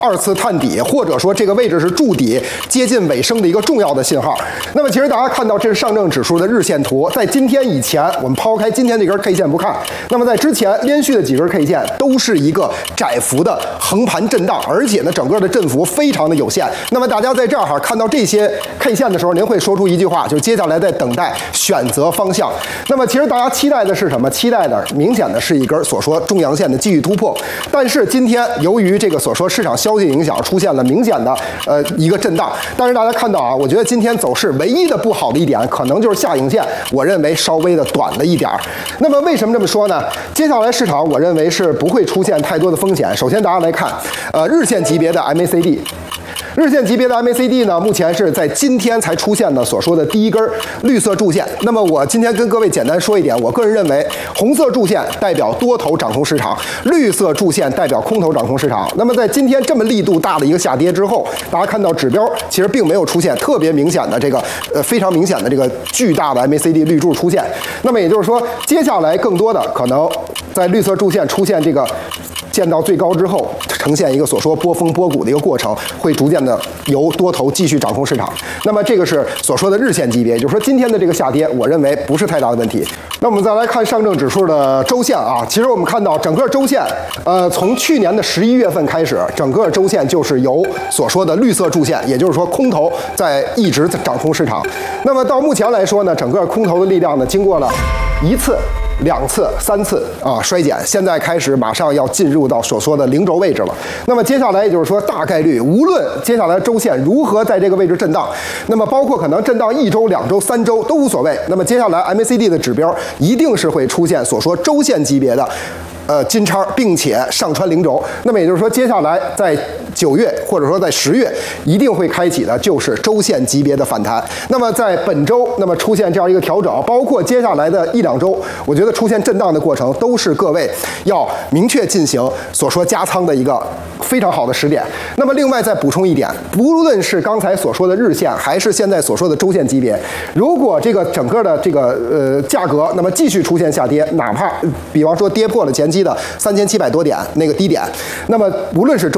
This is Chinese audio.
二次探底，或者说这个位置是筑底接近尾声的一个重要的信号。那么其实大家看到这是上证指数的日线图，在今天以前，我们抛开今天这根 K 线不看，那么在之前连续的几根 K 线都是一个窄幅的横盘震荡，而且呢整个的振幅非常的有限。那么大家在这儿看到这些 K 线的时候，您会说出一句话，就是接下来在等待选择方向。那么其实大家期待的是什么？期待的明显的是一根所说中阳线的继续突破。但是今天由于这个所说市场消息影响，出现了明显的一个震荡。但是大家看到啊，我觉得今天走势唯一的不好的一点，可能就是下影线，我认为稍微的短了一点儿。那么为什么这么说呢？接下来市场我认为是不会出现太多的风险。首先大家来看，日线级别的 MACD。日线级别的 MACD 呢，目前是在今天才出现的所说的第一根绿色柱线。那么我今天跟各位简单说一点，我个人认为，红色柱线代表多头掌控市场，绿色柱线代表空头掌控市场。那么在今天这么力度大的一个下跌之后，大家看到指标其实并没有出现特别明显的这个非常明显的这个巨大的 MACD 绿柱出现。那么也就是说，接下来更多的可能在绿色柱线出现这个见到最高之后，呈现一个所说波峰波谷的一个过程，会逐渐的由多头继续掌控市场。那么这个是所说的日线级别，也就是说今天的这个下跌，我认为不是太大的问题。那我们再来看上证指数的周线啊，其实我们看到整个周线，从去年的11月份开始，整个周线就是由所说的绿色柱线，也就是说空头在一直掌控市场。那么到目前来说呢，整个空头的力量呢，经过了一次、2次、3次衰减，现在开始马上要进入到所说的零轴位置了。那么接下来也就是说，大概率无论接下来周线如何在这个位置震荡，那么包括可能震荡1周、2周、3周都无所谓。那么接下来 MACD 的指标一定是会出现所说周线级别的金叉，并且上穿零轴。那么也就是说，接下来在9月或者说在10月，一定会开启的就是周线级别的反弹。那么在本周，那么出现这样一个调整，包括接下来的1、2周，我觉得出现震荡的过程，都是各位要明确进行所说加仓的一个非常好的时点。那么另外再补充一点，无论是刚才所说的日线，还是现在所说的周线级别，如果这个整个的这个价格，那么继续出现下跌，哪怕比方说跌破了前期的3700多点那个低点，那么无论是周